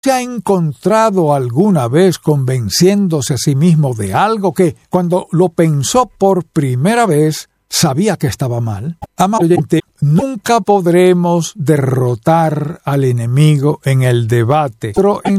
¿Se ha encontrado alguna vez convenciéndose a sí mismo de algo que, cuando lo pensó por primera vez, sabía que estaba mal? Amado oyente, nunca podremos derrotar al enemigo en el debate, pero en